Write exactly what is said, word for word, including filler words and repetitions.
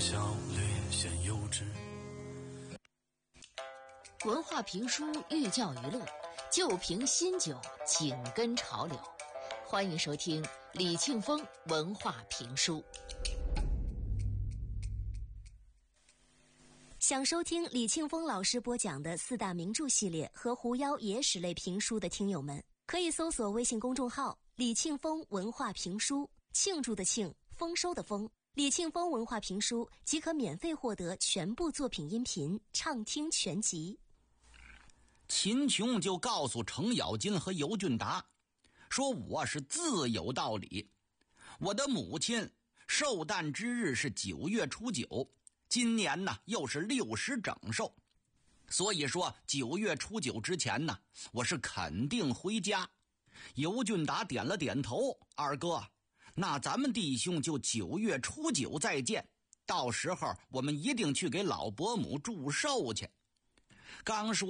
笑略显幼稚。 文化评书寓教于乐，旧瓶新酒紧跟潮流。欢迎收听李庆峰文化评书。 想收听李庆峰老师播讲的四大名著系列和狐妖野史类评书的听友们，可以搜索微信公众号李庆峰文化评书，庆祝的庆，丰收的丰，李庆峰文化评书即可免费获得全部作品音频畅听全集。 秦琼就告诉程咬金和尤俊达说，我是自有道理，我的母亲寿诞之日是九月初九，今年呢又是六十整寿，所以说九月初九之前呢，我是肯定回家。尤俊达点了点头，二哥，那咱们弟兄就九月初九再见，到时候我们一定去给老伯母祝寿去。刚说